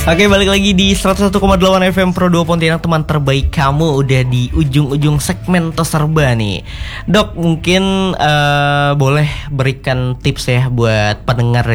Oke, balik lagi di 101,8 FM Pro 2 Pontianak, teman terbaik kamu. Udah di ujung-ujung segmen Tos Serba nih. Dok, mungkin boleh berikan tips ya buat pendengar